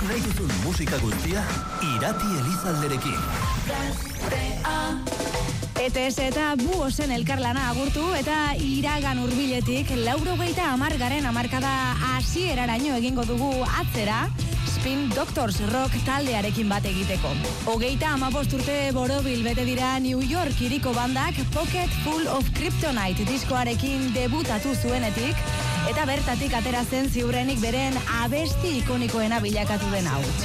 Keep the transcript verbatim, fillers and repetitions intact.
nahi duzun musika guztia, Irati Elizalderekin. E T S eta Buosen elkarlana agurtu eta iragan hurbiletik laurogeita hamargarren hamarkada hasieraraino egingo dugu atzera, Spin Doctors Rock taldearekin bat egiteko. Hogeita hamabost urte borobil bete dira New York hiriko bandak Pocket Full of Kryptonite diskoarekin debutatu zuenetik, eta bertatik atera zen ziurrenik beren abesti ikonikoena bilakatu den hau.